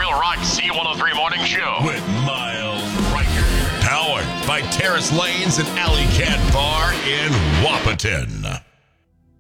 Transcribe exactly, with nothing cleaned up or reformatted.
Real Rock C one oh three Morning Show with Miles Riker. Powered by Terrace Lanes and Alley Cat Bar in Wahpeton.